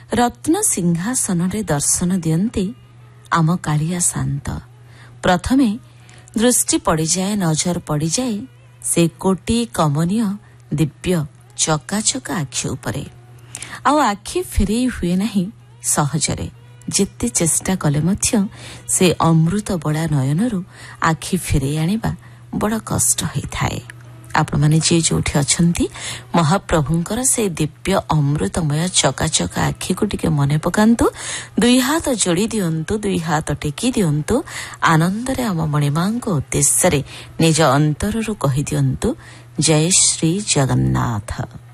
ରତ୍ନ ସିଂହାସନରେ ଦର୍ଶନ ଦିଅନ୍ତି ଆମ କାଳିଆ ଶାନ୍ତ। ପ୍ରଥମେ ଦୃଷ୍ଟି ପଡ଼ିଯାଏ, ନଜର ପଡ଼ିଯାଏ ସେ କୋଟି କମନୀୟ ଦିବ୍ୟ ଚକାଚକା ଆଖି ଉପରେ। ଆଉ ଆଖି ଫେରେଇ ହୁଏ ନାହିଁ ସହଜରେ। ଯେତେ ଚେଷ୍ଟା କଲେ ମଧ୍ୟ ସେ ଅମୃତ ବଳା ନୟନରୁ ଆଖି ଫେରେଇ ଆଣିବା ବଡ଼ କଷ୍ଟ ହୋଇଥାଏ। ଆପଣମାନେ ଯିଏ ଯୋଉଠି ଅଛନ୍ତି ମହାପ୍ରଭୁଙ୍କର ସେ ଦିବ୍ୟ ଅମୃତମୟ ଚକାଚକା ଆଖିକୁ ଟିକେ ମନେ ପକାନ୍ତୁ। ଦୁଇ ହାତ ଯୋଡ଼ି ଦିଅନ୍ତୁ, ଦୁଇ ହାତ ଟେକି ଦିଅନ୍ତୁ। ଆନନ୍ଦରେ ଆମ ମଣିମାଙ୍କ ଉଦ୍ଦେଶ୍ୟରେ ନିଜ ଅନ୍ତରରୁ କହିଦିଅନ୍ତୁ, ଜୟ ଶ୍ରୀ ଜଗନ୍ନାଥ।